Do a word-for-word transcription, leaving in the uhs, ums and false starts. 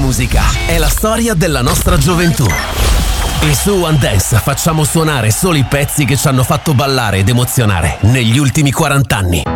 musica è la storia della nostra gioventù. E su One Dance facciamo suonare solo i pezzi che ci hanno fatto ballare ed emozionare negli ultimi quaranta anni.